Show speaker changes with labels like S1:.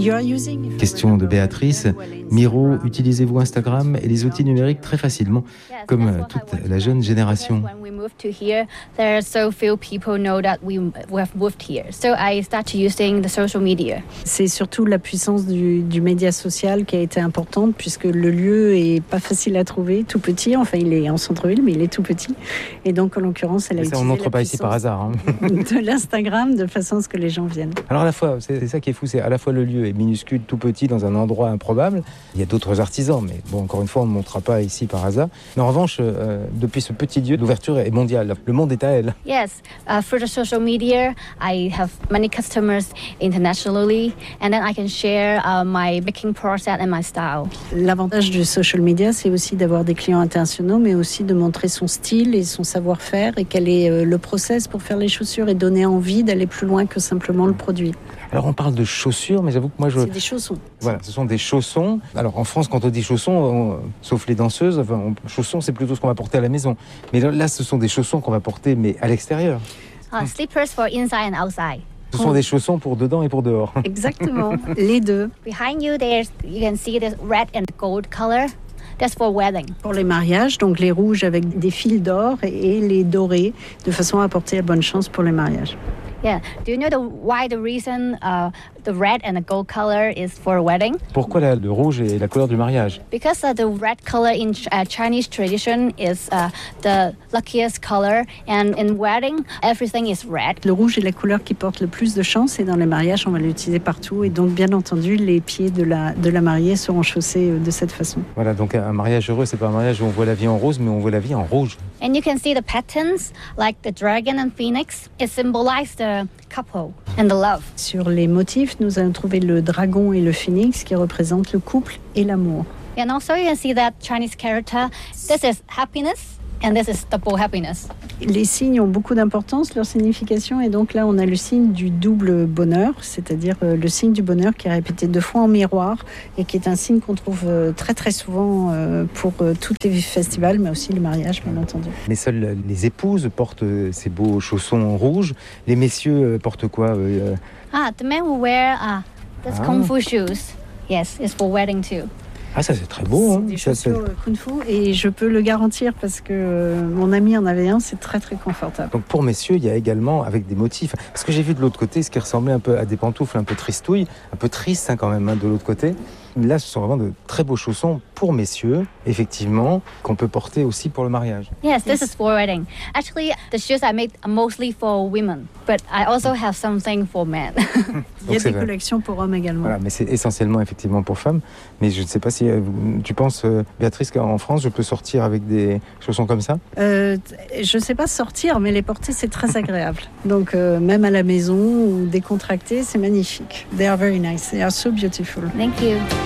S1: Question de Béatrice. Miro, utilisez-vous Instagram et les outils numériques très facilement, comme toute la jeune génération?
S2: C'est surtout la puissance du média social qui a été importante, puisque le lieu est pas facile à trouver, tout petit. Enfin, il est en centre-ville, mais il est tout petit. Et donc, en l'occurrence, elle a utilisé
S1: on n'entre pas ici par hasard.
S2: De l'Instagram, de façon à ce que les gens viennent.
S1: Alors, à la fois, c'est ça qui est fou, c'est à la fois le lieu est minuscule, tout petit, dans un endroit improbable. Il y a d'autres artisans, mais bon, encore une fois, on ne montera pas ici par hasard. Mais en revanche, depuis ce petit lieu, l'ouverture est mondiale. Le monde est à elle.
S3: Yes, through the social media, I have many customers internationally, and then I can share my making process and my style.
S2: L'avantage du social media, c'est aussi d'avoir des clients internationaux, mais aussi de montrer son style et son savoir-faire et quel est le process pour faire les chaussures et donner envie d'aller plus loin que simplement le produit.
S1: Alors on parle de chaussures, mais j'avoue que moi
S2: c'est des chaussons.
S1: Voilà, ce sont des chaussons. Alors en France, quand on dit chaussons, sauf les danseuses, chaussons c'est plutôt ce qu'on va porter à la maison. Mais là, ce sont des chaussons qu'on va porter, mais à l'extérieur.
S3: Slippers for inside and outside.
S1: Ce sont des chaussons pour dedans et pour dehors.
S2: Exactement, les deux.
S3: Behind you, you can see this red and gold color. That's for wedding.
S2: Pour les mariages, donc les rouges avec des fils d'or et les dorés, de façon à apporter la bonne chance pour les mariages.
S3: Yeah. Do you know why the reason the red and the gold color is for a wedding?
S1: Pourquoi le rouge est la couleur du mariage?
S3: Because the red color in Chinese tradition is the luckiest color, and in wedding everything is red.
S2: Le rouge est la couleur qui porte le plus de chance, et dans les mariages on va l'utiliser partout, et donc bien entendu les pieds de la mariée seront chaussés de cette façon.
S1: Voilà, donc un mariage heureux, c'est pas un mariage où on voit la vie en rose, mais on voit la vie en rouge.
S3: And you can see the patterns like the dragon and phoenix. It symbolizes the couple and the love.
S2: Sur les motifs, nous allons trouver le dragon et le phénix qui représentent le couple et l'amour.
S3: And also you can see that Chinese character. This is happiness and this is double happiness.
S2: Les signes ont beaucoup d'importance, leur signification, et donc là on a le signe du double bonheur, c'est-à-dire le signe du bonheur qui est répété 2 fois en miroir et qui est un signe qu'on trouve très très souvent pour tous les festivals, mais aussi le mariage bien entendu.
S1: Mais seules les épouses portent ces beaux chaussons rouges, les messieurs portent quoi?
S3: The men will wear this kung fu shoes. Yes, it's for wedding too.
S1: Ah, ça c'est très beau.
S2: C'est des chaussures kung-fu, et je peux le garantir parce que mon ami en avait un, c'est très très confortable.
S1: Donc pour messieurs, il y a également avec des motifs. Parce que j'ai vu de l'autre côté ce qui ressemblait un peu à des pantoufles un peu tristouilles, un peu tristes quand même de l'autre côté. Là, ce sont vraiment de très beaux chaussons pour messieurs, effectivement, qu'on peut porter aussi pour le mariage.
S3: Yes, this is for wedding. Actually, the shoes I make are mostly for women, but I also have something for men.
S2: Il y a des collections pour hommes également.
S1: Voilà, mais c'est essentiellement effectivement pour femmes. Mais je ne sais pas si tu penses, Béatrice, qu'en France, je peux sortir avec des chaussons comme ça?
S2: Je ne sais pas sortir, mais les porter, c'est très agréable. Donc, même à la maison ou décontracté, c'est magnifique. They are very nice. They are so beautiful.
S3: Thank you.